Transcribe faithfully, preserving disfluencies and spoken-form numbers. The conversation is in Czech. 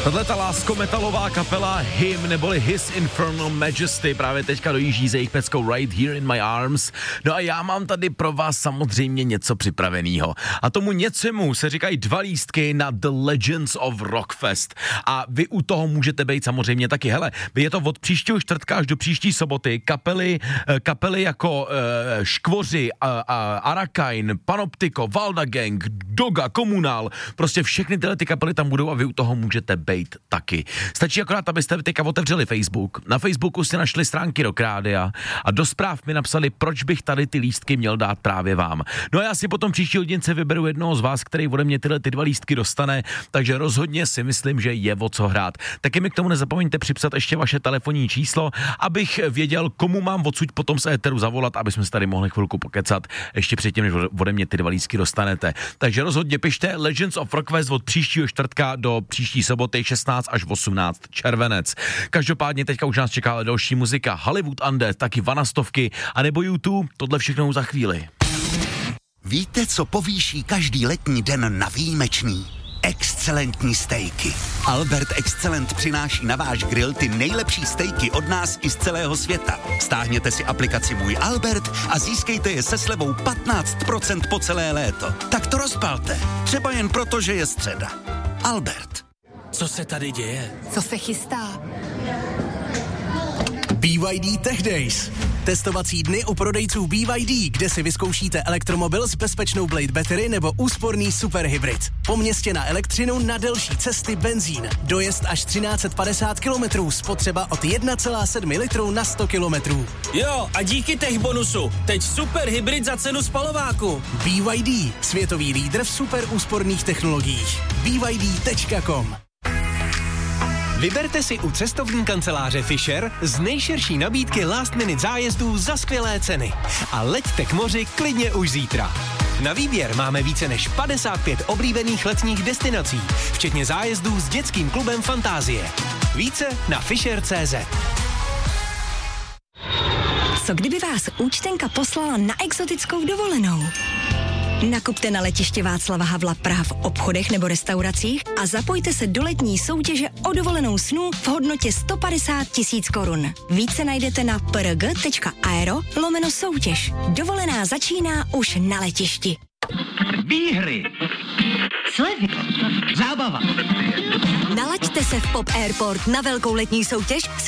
Tahle ta lásko-metalová kapela Him, neboli His Infernal Majesty, právě teďka dojíždí za jejich peckou Right Here in My Arms. No a já mám tady pro vás samozřejmě něco připraveného. A tomu něčemu se říkají dva lístky na The Legends of Rockfest. A vy u toho můžete být samozřejmě taky. Hele, je to od příštího čtvrtka až do příští soboty. Kapely, kapely jako uh, Škvoři, uh, uh, Arakain, Panoptiko, Valda Gang, Doga, Komunál, prostě všechny tyhle ty kapely tam budou a vy u toho můžete být taky. Stačí akorát, abyste teďka otevřeli Facebook. Na Facebooku si našli stránky Rock Rádia a do zpráv mi napsali, proč bych tady ty lístky měl dát právě vám. No a já si potom příští hodince vyberu jednoho z vás, který ode mě tyhle ty dva lístky dostane, takže rozhodně si myslím, že je o co hrát. Taky mi k tomu nezapomeňte připsat ještě vaše telefonní číslo, abych věděl, komu mám odsud potom z éteru zavolat, aby jsme se tady mohli chvilku pokecat ještě předtím, než ode mě ty dva lístky dostanete. Takže rozhodně pište Legends of Rockfest od příštího čtvrtka do příští soboty šestnáct až osmnáct červenec. Každopádně teďka už nás čeká další muzika, Hollywood Undead, taky Vanastovky a nebo YouTube, tohle všechno za chvíli. Víte, co povýší každý letní den na výjimečný? Excelentní stejky. Albert Excellent přináší na váš grill ty nejlepší stejky od nás i z celého světa. Stáhněte si aplikaci Můj Albert a získejte je se slevou patnáct procent po celé léto. Tak to rozpalte. Třeba jen proto, že je středa. Albert. Co se tady děje? Co se chystá? B Y D Tech Days. Testovací dny u prodejců B Y D, kde si vyzkoušíte elektromobil s bezpečnou Blade Battery nebo úsporný superhybrid. Po městě na elektřinu, na delší cesty benzín. Dojezd až třináct set padesát kilometrů, spotřeba od jedna celá sedm litru na sto kilometrů. Jo, a díky tech bonusu, teď superhybrid za cenu spalováku. B Y D, světový lídr v super úsporných technologiích. B Y D tečka com. Vyberte si u cestovní kanceláře Fisher z nejširší nabídky last minute zájezdů za skvělé ceny. A leďte k moři klidně už zítra. Na výběr máme více než padesát pět oblíbených letních destinací, včetně zájezdů s dětským klubem Fantázie. Více na fisher tečka cé zet. Co kdyby vás účtenka poslala na exotickou dovolenou? Nakupte na letiště Václava Havla Praha v obchodech nebo restauracích a zapojte se do letní soutěže o dovolenou snů v hodnotě sto padesát tisíc korun. Více najdete na prg tečka aero lomeno soutěž. Dovolená začíná už na letišti. Výhry, slevy, zábava. Nalaďte se v Pop Airport na velkou letní soutěž s